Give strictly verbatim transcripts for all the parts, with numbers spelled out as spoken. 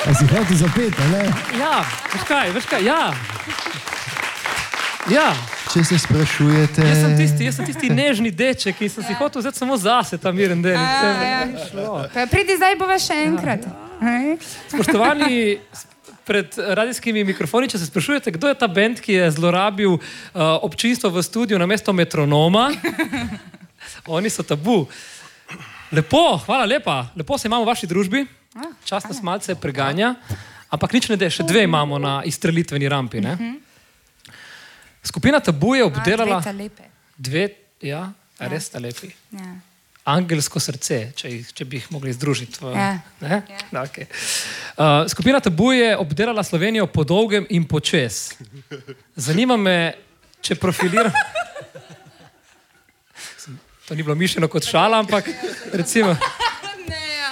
A si hotel zapeti, a ne? Ja, veš kaj, veš kaj, ja. Ja. Če se sprašujete... Jaz sem tisti, jaz sem tisti nežni deček in sem si hotel vzeti samo zase ta miren del. Pa pridi zdaj bova še enkrat. Spoštovani, pred radijskimi mikrofoni, če se sprašujete, kdo je ta bend, ki je zlorabil uh, občinstvo v studiu namesto metronoma, oni so Tabu. Lepo, hvala lepa, lepo se imamo v vaši družbi, čas nas malce preganja, ampak nič ne de, še dve imamo na izstrelitveni rampi, ne? Skupina Tabu je obdelala... Dve ta lepe. Dve, ja, res ta lepi. Ja. Angelsko srce, če, jih, če bi jih mogli združiti. V, ja. Ne? Ja. Okay. Uh, skupina Tabu je obdelala Slovenijo po dolgem in počes. Zanima me, če profiliram... To ni bilo mišljeno kot šala, ampak recimo... Ne, ja.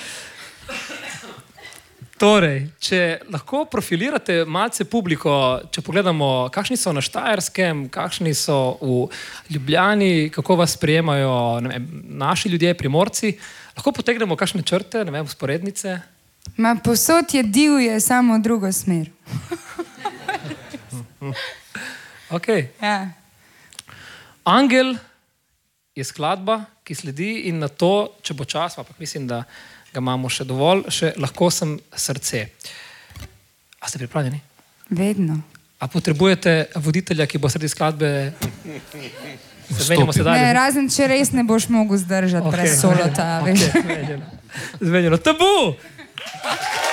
Torej, če lahko profilirate malce publiko, če pogledamo, kakšni so na Štajerskem, kakšni so v Ljubljani, kako vas sprejemajo ne vem, naši ljudje, Primorci, lahko potegnemo kakšne črte, ne vem, vzporednice? Ma posod je divje, samo v drugo smer. Ok. Ja. Angel je skladba, ki sledi in na to, če bo čas, ampak mislim, da ga imamo še dovolj, še lahko sem srce. A ste pripravljeni? Vedno. A potrebujete voditelja, ki bo sredi skladbe... Zmenjamo se dalje. Ne, razen če res ne boš mogel zdržati okay. brez solota, veš. Okay. Zmenjeno. Tabu!